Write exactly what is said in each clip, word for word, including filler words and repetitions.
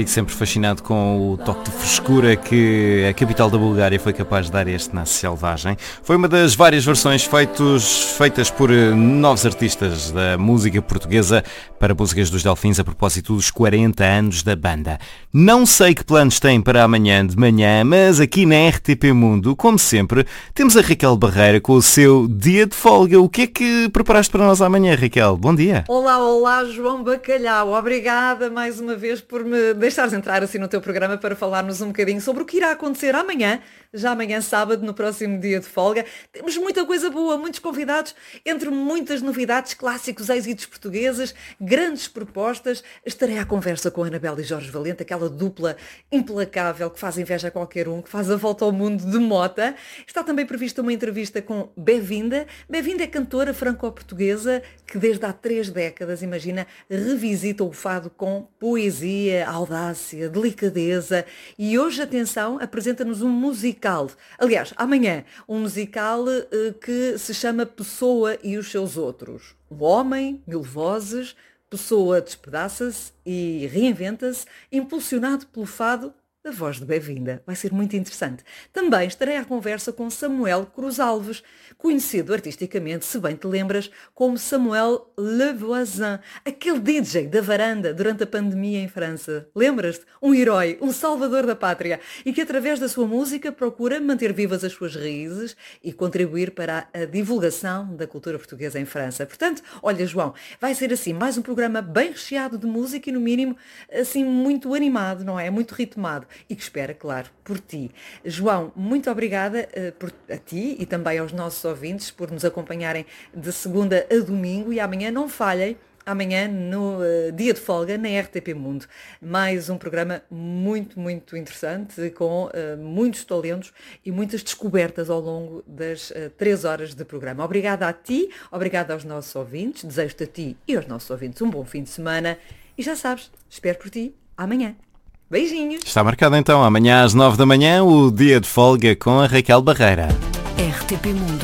Fico sempre fascinado com o toque de frescura que a capital da Bulgária foi capaz de dar a este Nasce Selvagem. Foi uma das várias versões feitos, feitas por novos artistas da música portuguesa para Músicas dos Delfins a propósito dos quarenta anos da banda. Não sei que planos têm para amanhã de manhã, mas aqui na R T P Mundo, como sempre, temos a Raquel Barreira com o seu dia de folga. O que é que preparaste para nós amanhã, Raquel? Bom dia. Olá, olá, João Bacalhau. Obrigada mais uma vez por me deixares entrar assim no teu programa para falarmos um bocadinho sobre o que irá acontecer amanhã, já amanhã sábado, no próximo dia de folga. Temos muita coisa boa, muitos convidados, entre muitas novidades, clássicos, êxitos portugueses, grandes propostas. Estarei à conversa com a Anabela e Jorge Valente, aquela dupla implacável que faz inveja a qualquer um, que faz a volta ao mundo de mota. Está também prevista uma entrevista com Bevinda. Bevinda é cantora franco-portuguesa que desde há três décadas, imagina, revisita o fado com poesia, audácia, delicadeza, e hoje, atenção, apresenta-nos um musical. Aliás, amanhã, um musical uh, que se chama Pessoa e os Seus Outros. Um homem, mil vozes, Pessoa despedaça-se e reinventa-se, impulsionado pelo fado da voz de Bevinda. Vai ser muito interessante. Também estarei à conversa com Samuel Cruz Alves, conhecido artisticamente, se bem te lembras, como Samuel Le Voisin, aquele D J da varanda durante a pandemia em França. Lembras-te? Um herói, um salvador da pátria, e que através da sua música procura manter vivas as suas raízes e contribuir para a divulgação da cultura portuguesa em França. Portanto, olha, João, vai ser assim, mais um programa bem recheado de música e, no mínimo, assim, muito animado, não é? Muito ritmado. E que espera, claro, por ti. João, muito obrigada uh, por, a ti e também aos nossos ouvintes por nos acompanharem de segunda a domingo, e amanhã não falhem, amanhã no uh, dia de folga na R T P Mundo. Mais um programa muito, muito interessante, com uh, muitos talentos e muitas descobertas ao longo das uh, três horas de programa. Obrigada a ti, obrigada aos nossos ouvintes, desejo-te a ti e aos nossos ouvintes um bom fim de semana, e já sabes, espero por ti amanhã. Beijinhos. Está marcado então, amanhã às nove da manhã, o dia de folga com a Raquel Barreira. R T P Mundo.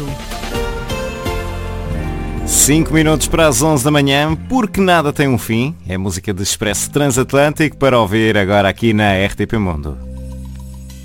cinco minutos para as onze da manhã, porque nada tem um fim. É música de Expresso Transatlântico para ouvir agora aqui na R T P Mundo.